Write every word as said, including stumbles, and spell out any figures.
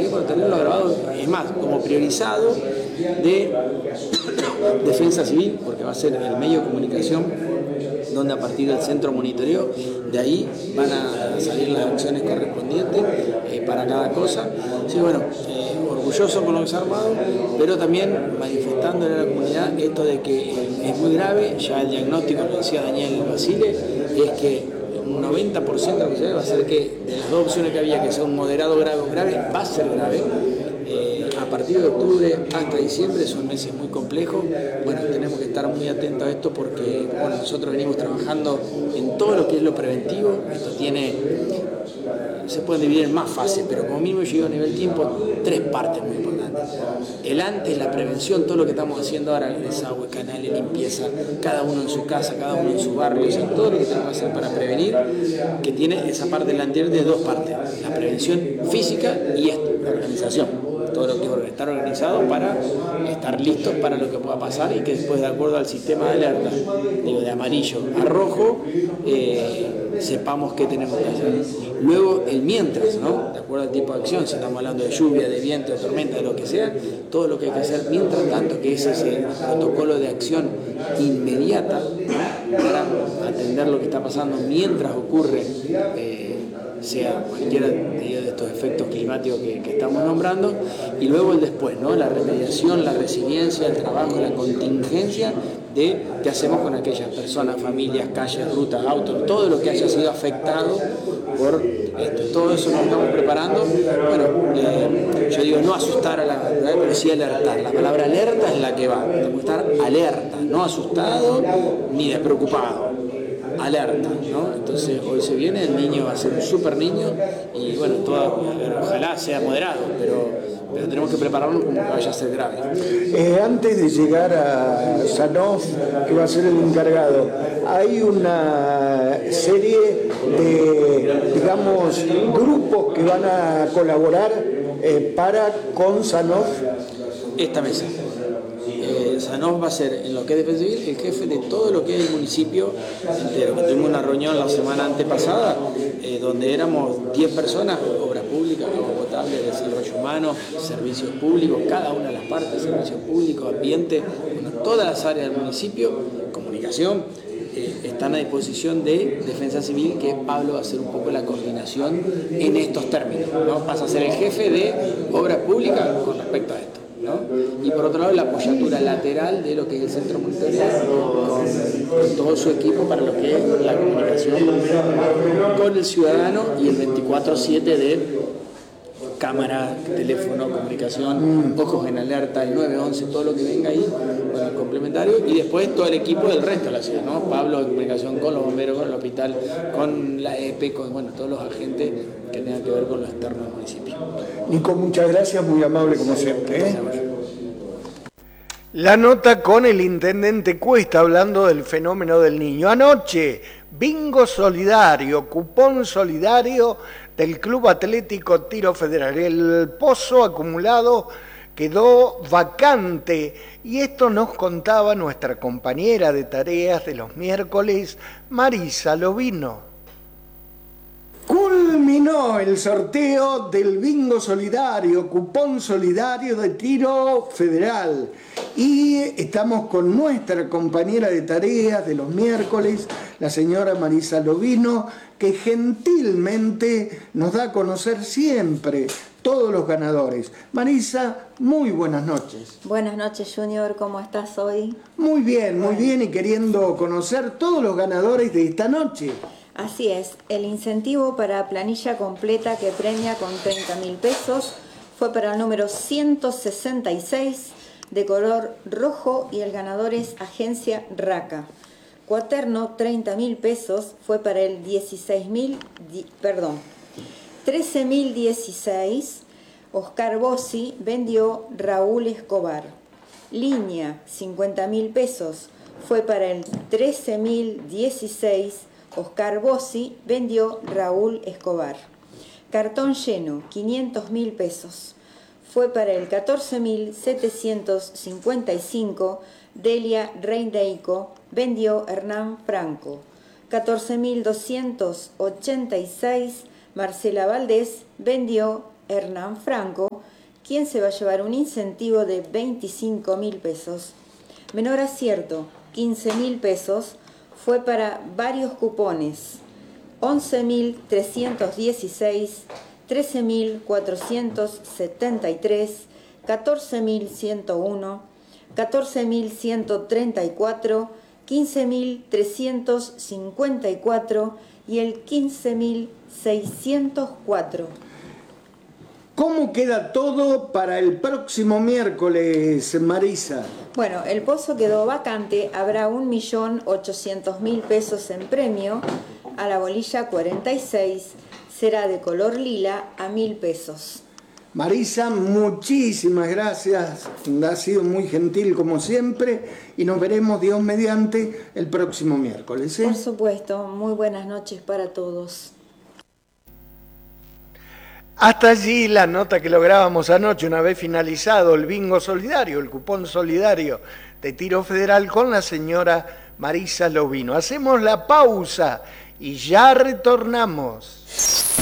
también bueno, tenerlo grabado, es más, como priorizado de Defensa Civil, porque va a ser el medio de comunicación donde a partir del centro monitoreo, de ahí van a salir las acciones correspondientes eh, para cada cosa. Sí, bueno, eh, orgulloso con lo que se ha armado, pero también manifestándole a la comunidad esto de que es muy grave, ya el diagnóstico, lo decía Daniel Basile, es que un noventa por ciento de lo que se ve va a ser que de las dos opciones que había, que sea un moderado grave o grave, va a ser grave. Eh, a partir de octubre hasta diciembre son meses muy complejos. Bueno, tenemos que estar muy atentos a esto porque bueno, nosotros venimos trabajando en todo lo que es lo preventivo. Esto tiene, se puede dividir en más fases, pero como mínimo yo digo a nivel tiempo, tres partes muy importantes. El antes, la prevención, todo lo que estamos haciendo ahora, desagüe, canales, limpieza, cada uno en su casa, cada uno en su barrio, o sea, todo lo que tenemos que hacer para prevenir, que tiene esa parte del anterior de dos partes, la prevención física y esto, la organización. Todo lo que es estar organizado para estar listos para lo que pueda pasar y que después, de acuerdo al sistema de alerta, digo, de amarillo a rojo, eh, sepamos qué tenemos que hacer. Luego, el mientras, ¿no? De acuerdo al tipo de acción, si estamos hablando de lluvia, de viento, de tormenta, de lo que sea, todo lo que hay que hacer mientras tanto, que es ese protocolo de acción inmediata, ¿no? Para atender lo que está pasando mientras ocurre, eh, sea cualquiera de estos efectos climáticos que, que estamos nombrando, y luego el después, ¿no? La remediación, la resiliencia, el trabajo, la contingencia de qué hacemos con aquellas personas, familias, calles, rutas, autos, todo lo que haya sido afectado por esto. Todo eso nos estamos preparando. Bueno, eh, yo digo no asustar a la comunidad, pero sí alertar. La palabra alerta es la que va. Tenemos que estar alerta, no asustado ni despreocupado. Alerta, ¿no? Entonces hoy se viene, el niño va a ser un super niño y bueno, todo, ojalá sea moderado, pero, pero tenemos que prepararnos como que vaya a ser grave. Eh, antes de llegar a Sanof, que va a ser el encargado, hay una serie de, digamos, grupos que van a colaborar eh, para con Sanof. Esta mesa. Eh, Sanof va a ser, en lo que es Defensa Civil, el jefe de todo lo que es el municipio entero. Que tuvimos una reunión la semana antepasada, eh, donde éramos diez personas, obras públicas, agua potable, desarrollo humano, servicios públicos, cada una de las partes, servicios públicos, ambiente, bueno, todas las áreas del municipio, comunicación, eh, están a disposición de Defensa Civil, que Pablo va a hacer un poco la coordinación en estos términos, ¿no? Pasa a ser el jefe de obras públicas con respecto a esto, ¿no? Y por otro lado la apoyatura lateral de lo que es el centro monitorial con, con todo su equipo para lo que es la comunicación con el ciudadano y el veinticuatro siete de cámara, teléfono, comunicación, ojos en alerta, el nueve once, todo lo que venga ahí, bueno, complementario, y después todo el equipo del resto de la ciudad, ¿no? Pablo en comunicación con los bomberos, con el hospital, con la E P E, con bueno, todos los agentes que tengan que ver con lo externo del municipio. Nico, muchas gracias, muy amable como siempre, ¿eh? La nota con el intendente Cuesta hablando del fenómeno del niño. Anoche, bingo solidario, cupón solidario del Club Atlético Tiro Federal. El pozo acumulado quedó vacante y esto nos contaba nuestra compañera de tareas de los miércoles, Marisa Lovino. Culminó el sorteo del bingo solidario, cupón solidario de Tiro Federal. Y estamos con nuestra compañera de tareas de los miércoles, la señora Marisa Lovino, que gentilmente nos da a conocer siempre todos los ganadores. Marisa, muy buenas noches. Buenas noches, Junior, ¿cómo estás hoy? Muy bien, muy bien, y queriendo conocer todos los ganadores de esta noche. Así es, el incentivo para planilla completa que premia con treinta mil pesos fue para el número ciento sesenta y seis de color rojo y el ganador es Agencia Raca. Cuaterno, treinta mil pesos, fue para el dieciséis mil, perdón, trece mil dieciséis, Oscar Bossi, vendió Raúl Escobar. Línea, cincuenta mil pesos, fue para el trece mil dieciséis, Oscar Bossi, vendió Raúl Escobar. Cartón lleno, quinientos mil pesos, fue para el catorce mil setecientos cincuenta y cinco, Delia Reindeico, vendió Hernán Franco. catorce mil doscientos ochenta y seis, Marcela Valdés, vendió Hernán Franco. ¿quién se va a llevar un incentivo de veinticinco mil pesos? Menor acierto, quince mil pesos, fue para varios cupones: once mil trescientos dieciséis, trece mil cuatrocientos setenta y tres, catorce mil ciento uno, catorce mil ciento treinta y cuatro, quince mil trescientos cincuenta y cuatro y el quince mil seiscientos cuatro. ¿Cómo queda todo para el próximo miércoles, Marisa? Bueno, el pozo quedó vacante, habrá un millón ochocientos mil pesos en premio. A la bolilla cuarenta y seis será de color lila a mil pesos. Marisa, muchísimas gracias, ha sido muy gentil como siempre y nos veremos, Dios mediante, el próximo miércoles, ¿eh? Por supuesto, muy buenas noches para todos. Hasta allí la nota que lográbamos anoche, una vez finalizado el bingo solidario, el cupón solidario de Tiro Federal con la señora Marisa Lovino. Hacemos la pausa y ya retornamos.